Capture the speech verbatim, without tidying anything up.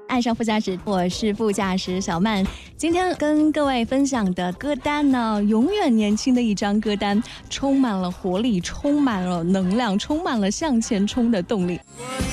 爱上副驾驶，我是副驾驶小曼。今天跟各位分享的歌单呢，永远年轻的一张歌单，充满了活力，充满了能量，充满了向前冲的动力。